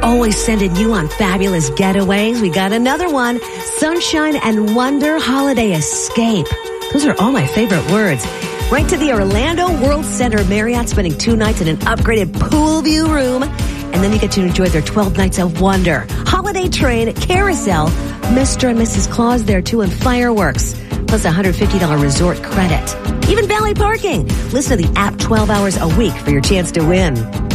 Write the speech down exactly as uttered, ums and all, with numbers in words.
always sending you on fabulous getaways. We got another one. Sunshine and Wonder Holiday Escape. Those are all my favorite words. Right to the Orlando World Center Marriott, spending two nights in an upgraded pool view room. And then you get to enjoy their twelve nights of wonder. Holiday Train, Carousel, Mister and Missus Claus there too, and fireworks. Plus a one hundred fifty dollars resort credit. Even valet parking. Listen to the app twelve hours a week for your chance to win.